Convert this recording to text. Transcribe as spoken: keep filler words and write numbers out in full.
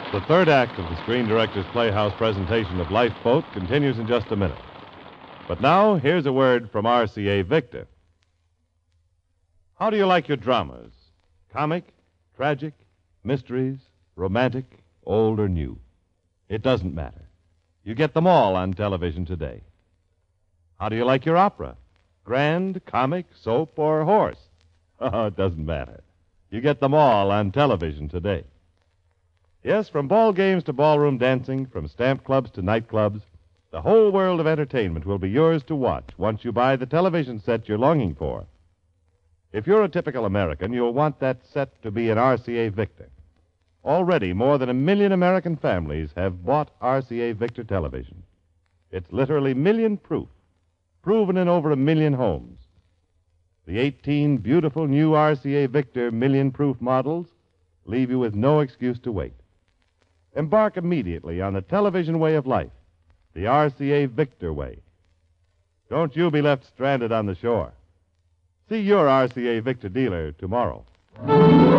The third act of the Screen Directors Playhouse presentation of Lifeboat continues in just a minute. But now, here's a word from R C A Victor. How do you like your dramas? Comic, tragic, mysteries, romantic, old or new? It doesn't matter. You get them all on television today. How do you like your opera? Grand, comic, soap, or horse? Oh, it doesn't matter. You get them all on television today. Yes, from ball games to ballroom dancing, from stamp clubs to nightclubs, the whole world of entertainment will be yours to watch once you buy the television set you're longing for. If you're a typical American, you'll want that set to be an R C A Victor. Already, more than a million American families have bought R C A Victor television. It's literally million-proof, proven in over a million homes. The eighteen beautiful new R C A Victor million-proof models leave you with no excuse to wait. Embark immediately on the television way of life, the R C A Victor way. Don't you be left stranded on the shore. See your R C A Victor dealer tomorrow.